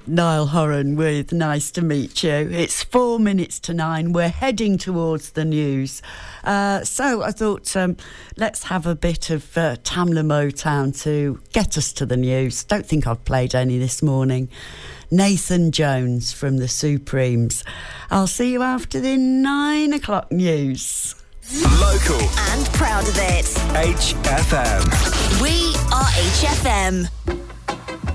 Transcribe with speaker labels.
Speaker 1: Niall Horan with Nice to Meet You. It's 4 minutes to 9. We're heading towards the news. So I thought, let's have a bit of Tamla Motown to get us to the news. Don't think I've played any this morning. Nathan Jones from the Supremes. I'll see you after the 9 o'clock news.
Speaker 2: Local
Speaker 3: and proud of it.
Speaker 2: HFM.
Speaker 3: We are HFM.